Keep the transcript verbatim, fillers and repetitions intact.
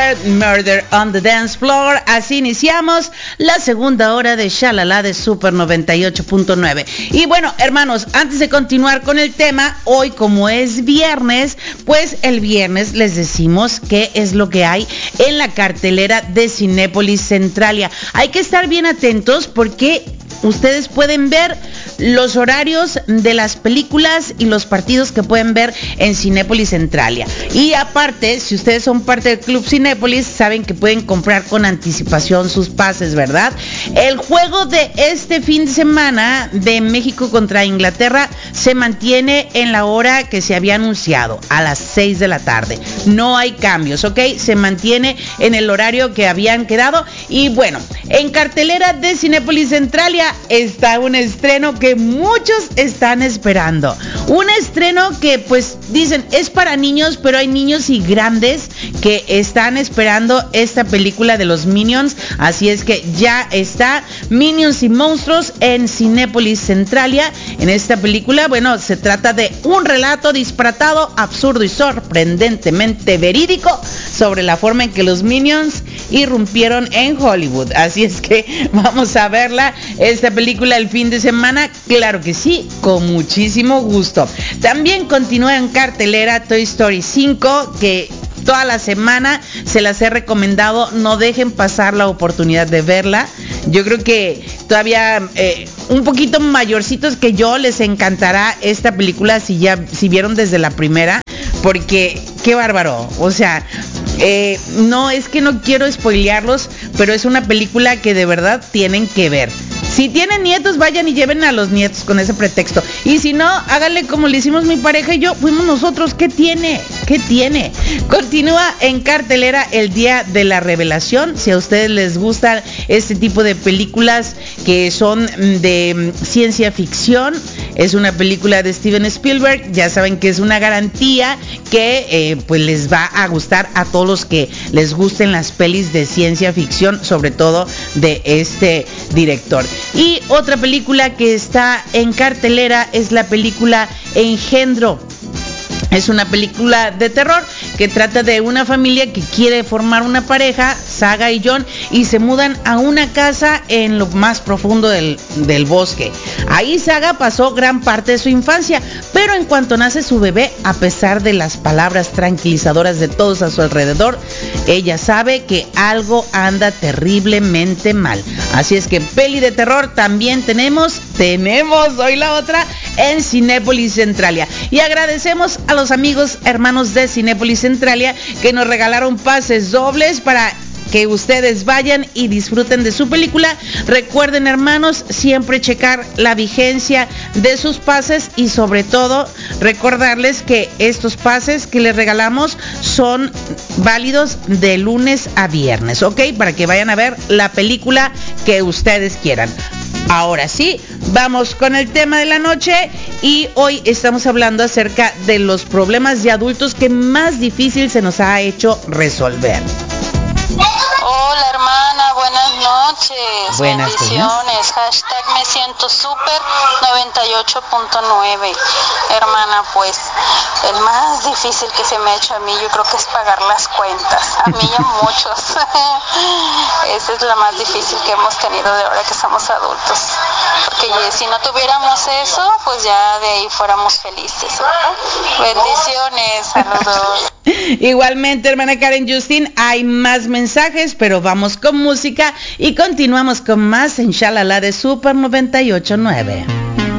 Murder, Murder on the Dance Floor. Así iniciamos la segunda hora de Shalala de Super noventa y ocho punto nueve. Y bueno, hermanos, antes de continuar con el tema, hoy como es viernes, pues el viernes les decimos qué es lo que hay en la cartelera de Cinépolis Centralia. Hay que estar bien atentos porque ustedes pueden ver los horarios de las películas y los partidos que pueden ver en Cinépolis Centralia. Y aparte, si ustedes son parte del Club Cinépolis, saben que pueden comprar con anticipación sus pases, ¿verdad? El juego de este fin de semana de México contra Inglaterra se mantiene en la hora que se había anunciado, a las seis de la tarde. No hay cambios, ¿ok? Se mantiene en el horario que habían quedado. Y bueno, en cartelera de Cinépolis Centralia está un estreno que muchos están esperando. Un estreno que pues dicen es para niños, pero hay niños y grandes que están esperando esta película de los Minions. Así es que ya está Minions y Monstruos en Cinépolis Centralia. En esta película, bueno, se trata de un relato disparatado, absurdo y sorprendentemente verídico sobre la forma en que los Minions irrumpieron en Hollywood. Así es que vamos a verla, esta película, el fin de semana. Claro que sí, con muchísimo gusto. También continúa en cartelera Toy Story cinco, que toda la semana se las he recomendado. No dejen pasar la oportunidad de verla. Yo creo que todavía eh, un poquito mayorcitos que yo les encantará esta película si ya si vieron desde la primera, porque qué bárbaro. O sea, eh, no es que no quiero spoilearlos, pero es una película que de verdad tienen que ver. Si tienen nietos, vayan y lleven a los nietos con ese pretexto. Y si no, háganle como le hicimos mi pareja y yo, fuimos nosotros. ¿Qué tiene? ¿Qué tiene? Continúa en cartelera El Día de la Revelación. Si a ustedes les gustan este tipo de películas que son de ciencia ficción, es una película de Steven Spielberg. Ya saben que es una garantía que eh, pues les va a gustar a todos los que les gusten las pelis de ciencia ficción, sobre todo de este director. Y otra película que está en cartelera es la película Engendro. Es una película de terror que trata de una familia que quiere formar una pareja, Saga y John, y se mudan a una casa en lo más profundo del, del bosque. Ahí Saga pasó gran parte de su infancia, pero en cuanto nace su bebé, a pesar de las palabras tranquilizadoras de todos a su alrededor, ella sabe que algo anda terriblemente mal. Así es que peli de terror también tenemos, tenemos hoy la otra en Cinépolis Centralia. Y agradecemos a los amigos hermanos de Cinépolis Centralia que nos regalaron pases dobles para que ustedes vayan y disfruten de su película. Recuerden, hermanos, siempre checar la vigencia de sus pases y sobre todo recordarles que estos pases que les regalamos son válidos de lunes a viernes, ¿ok? Para que vayan a ver la película que ustedes quieran. Ahora sí, vamos con el tema de la noche y hoy estamos hablando acerca de los problemas de adultos que más difícil se nos ha hecho resolver. Hola hermana, buenas noches, buenas bendiciones, buenas. Hashtag me siento súper noventa y ocho punto nueve. Hermana, pues el más difícil que se me ha hecho a mí yo creo que es pagar las cuentas, a mí y a muchos. Esa es la más difícil que hemos tenido de ahora que somos adultos, porque si no tuviéramos eso, pues ya de ahí fuéramos felices, ¿verdad? Bendiciones, saludos. Igualmente, hermana Karen Justin, hay más mensajes, pero vamos con música y continuamos con más en Shalala de Super noventa y ocho punto nueve.